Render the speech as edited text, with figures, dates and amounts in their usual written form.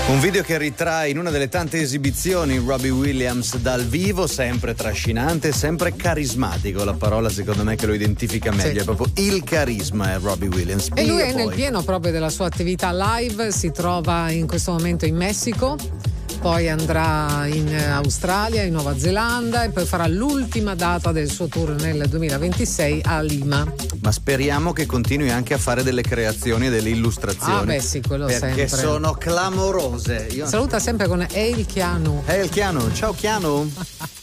Un video che ritrae in una delle tante esibizioni Robbie Williams dal vivo, sempre trascinante, sempre carismatico. La parola secondo me che lo identifica meglio, è proprio il carisma, è Robbie Williams. E lui è nel pieno proprio della sua attività live, si trova in questo momento in Messico, poi andrà in Australia, in Nuova Zelanda e poi farà l'ultima data del suo tour nel 2026 a Lima. Ma speriamo che continui anche a fare delle creazioni e delle illustrazioni. Ah beh sì, quello perché sempre. Perché sono clamorose. Saluta sempre con El Chianu. El Chianu, ciao Chianu.